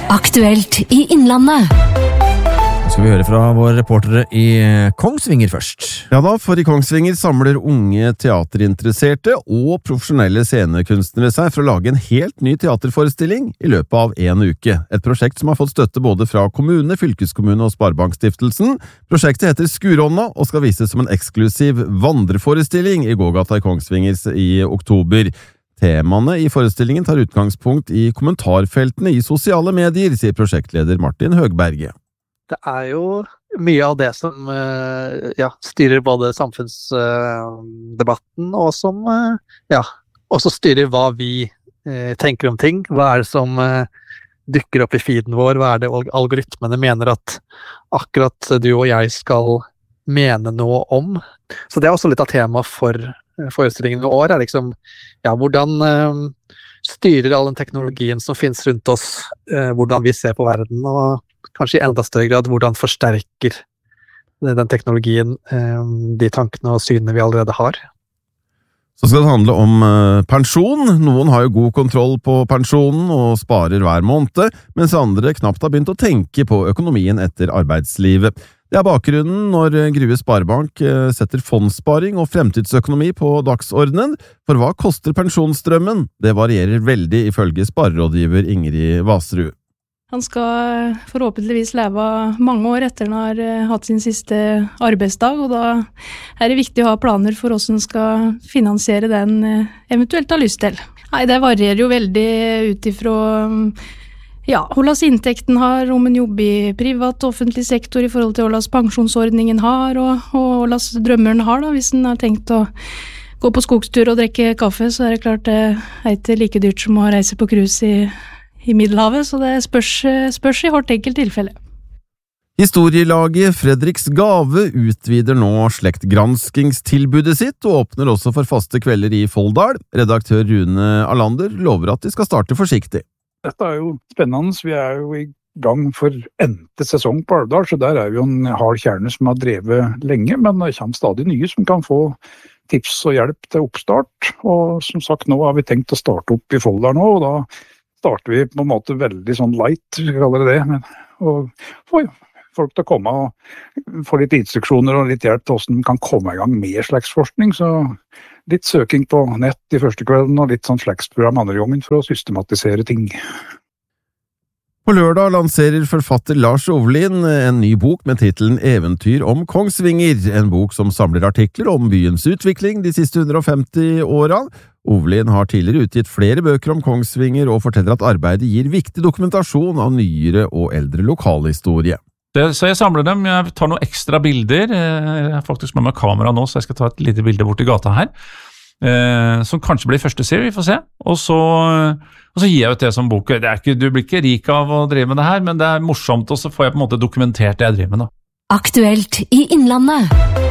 Aktuelt i Innlandet. Skal vi høre fra våre reportere i Kongsvinger først. Ja da, for i Kongsvinger samler unge teaterinteresserte og profesjonelle scenekunstnere seg for å lage en helt ny teaterforestilling i løpet av en uke. Et prosjekt som har fått støtte både fra kommune, fylkeskommune og Sparebankstiftelsen. Prosjektet heter Skuronna og skal vises som en eksklusiv vandreforestilling i gågata i Kongsvingers i oktober. Temaene i forestillingen tar utgangspunkt i kommentarfeltene i sosiale medier, sier prosjektleder Martin Høgberge. Det jo mye av det som styrer både samfunnsdebatten og som også styrer hva vi tenker om ting. Hva det som dukker opp i feeden vår? Hva det algoritmene mener at akkurat du og jeg skal mene noe om? Så det også litt av tema for forestillingen i år, liksom, hvordan styrer all den teknologien som finnes rundt oss, hvordan vi ser på verden, og kanskje i enda større grad hvordan forsterker den teknologien de tankene og synene vi allerede har. Så skal det handle om pensjon. Noen har jo god kontroll på pensjonen og sparer hver måned, mens andre knapt har begynt å tenke på økonomien etter arbeidslivet. Det bakgrunnen når Grue Sparebank setter fondssparing og fremtidsøkonomi på dagsordenen. For hva koster pensjonsstrømmen? Det varierer veldig ifølge sparerådgiver Ingrid Vasrud. Han skal forhåpentligvis leve mange år etter han har hatt sin siste arbeidsdag, og da det viktig å ha planer for hvordan han skal finansiere den eventuelt har lyst til. Nei, det varierer jo veldig ut ifra hvordan inntekten har, om en jobber i privat og offentlig sektor i forhold til hvordan pensjonsordningen har, og hvordan drømmeren har da, hvis en har tenkt å gå på skogstur og drikke kaffe, så det klart det ikke like dyrt som å reise på cruise i Middelhavet, så det spørs i hvert enkelt tilfelle. Historielaget Fredriks Gave utvider nå slektgranskingstilbudet sitt og åpner også for faste kvelder i Folldal. Redaktør Rune Alander lover at de skal starte forsiktig. Dette jo spennende. Vi jo i gang for endte sesong på Alvdal, så der jo en hard kjerne som har drevet lenge, men det kommer stadig nye som kan få tips og hjelp til oppstart. Og som sagt, nå har vi tenkt å starte opp i Folldal nå, og da starter vi på en måte veldig sånn light, vi kaller det det, og får folk til å komme og få litt instruksjoner og litt hjelp til hvordan de kan komme i gang med slektsforskning, så litt søking på nett i første kvelden og litt sånn slektsprogram andre gangen for å systematisere ting. På lørdag lanserer forfatter Lars Ovlin en ny bok med titelen Eventyr om Kongsvinger, en bok som samler artikler om byens utvikling de siste 150 årene. Ovlin har tidligere utgitt flere bøker om Kongsvinger og forteller at arbeidet gir viktig dokumentasjon av nyere og eldre lokalhistorie. Så jeg samler dem, jeg tar noen ekstra bilder, jeg har faktisk med meg kamera nå, så jeg skal ta et lite bilde bort i gata her, som kanskje blir første serie, vi får se, og så gir jeg ut det som bok. Du blir ikke rik av å drive med det her, men det morsomt, og så får jeg på en måte dokumentert det jeg driver med da. Aktuelt i Innlandet.